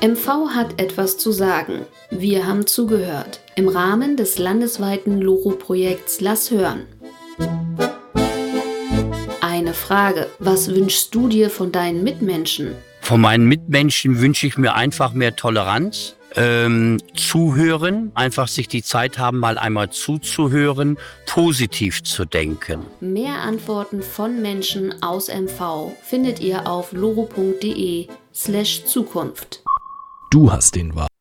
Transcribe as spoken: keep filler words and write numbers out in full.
M V hat etwas zu sagen. Wir haben zugehört. Im Rahmen des landesweiten Loro-Projekts Lass hören. Eine Frage. Was wünschst du dir von deinen Mitmenschen? Von meinen Mitmenschen wünsche ich mir einfach mehr Toleranz, ähm, zuhören, einfach sich die Zeit haben, mal einmal zuzuhören, positiv zu denken. Mehr Antworten von Menschen aus M V findet ihr auf loro punkt de slash Zukunft. Du hast den Wahl.